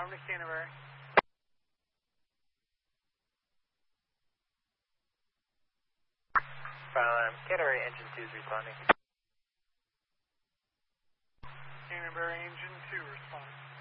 alarm to Canterbury. Fire alarm, Canterbury engine 2 is responding. Canterbury engine 2 responding.